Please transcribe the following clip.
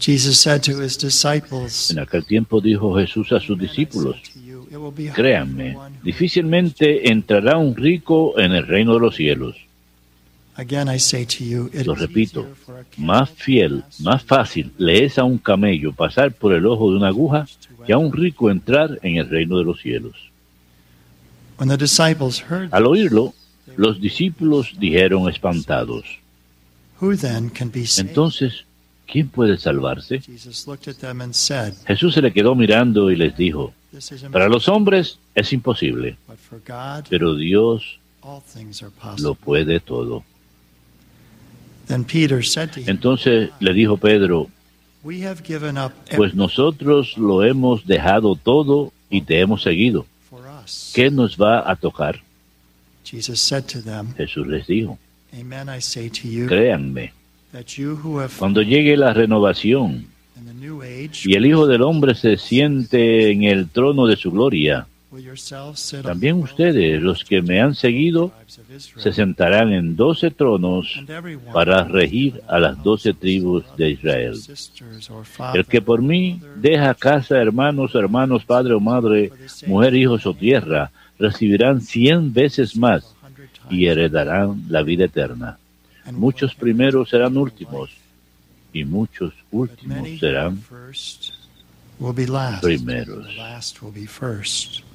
Jesus said to his disciples, En aquel tiempo dijo Jesús a sus discípulos: créanme, difícilmente entrará un rico en el reino de los cielos. Again I say to you, it Lo is repito, easier for a más fiel, más fácil le es a un camello pasar por el ojo de una aguja que a un rico entrar en el reino de los cielos. When the disciples heard Al this, oírlo, los discípulos dijeron espantados: who then can be saved? entonces, ¿quién puede salvarse? Jesus looked at them and said, Jesús se le quedó mirando y les dijo: this is para impossible, los hombres es imposible, but for God pero Dios all things are lo possible. puede todo. Then Peter said to him, Entonces le dijo Pedro: we have given up pues nosotros lo hemos dejado todo y te hemos seguido. for us. ¿Qué nos va a tocar? Jesus said to them, Jesús les dijo: amen I say to you, créanme, that you who have cuando llegue la renovación in the new age y el Hijo del Hombre se siente en el trono de su gloria, will yourselves sit on también the ustedes, los que me han seguido, tribes of Israel, se sentarán en 12 tronos and everyone para regir a las 12 tribus de Israel. sisters or El father, que por mí deja casa, hermanos, padre o madre, mujer, hijos o tierra, recibirán 100 veces más y heredarán la vida eterna. and Muchos primeros serán últimos y muchos but últimos many serán first will be last, primeros. and the last will be first.